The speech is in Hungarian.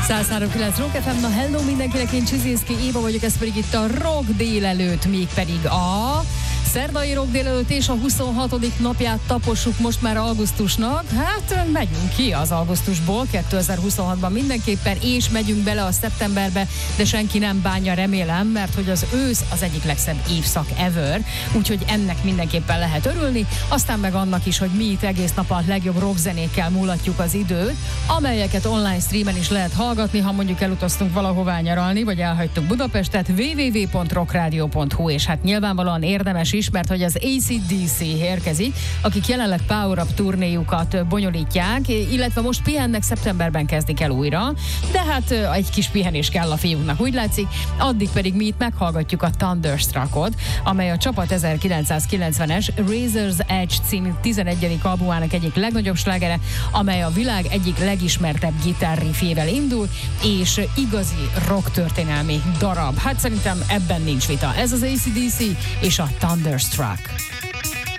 103.9 Rock FM, na hello mindenkinek, én Csizinszki Éva vagyok, ez pedig itt a Rock délelőtt, mégpedig a szerdai Rock délelőtt és a 26. napját tapossuk most már augusztusnak. Hát megyünk ki az augusztusból 2026-ban mindenképpen, és megyünk bele a szeptemberbe, de senki nem bánja, remélem, mert hogy az ősz az egyik legszebb évszak ever, úgyhogy ennek mindenképpen lehet örülni, aztán meg annak is, hogy mi itt egész nap a legjobb rockzenékkel múlatjuk az időt, amelyeket online streamen is lehet hallgatni, ha mondjuk elutaztunk valahová nyaralni, vagy elhagytuk Budapestet, www.rockradio.hu, és hát nyilvánvalóan érdemes is, mert hogy az AC/DC érkezik, akik jelenleg Power Up turnéjukat bonyolítják, illetve most pihennek, szeptemberben kezdik el újra, de hát egy kis pihenés kell a fiúknak, úgy látszik, addig pedig mi itt meghallgatjuk a Thunderstruckot, amely a csapat 1990-es Razor's Edge című 11. albumának egyik legnagyobb slágere, amely a világ egyik legismertebb gitárriffjével indul, és igazi rock történelmi darab. Hát szerintem ebben nincs vita. Ez az AC/DC és a Thunderstruck.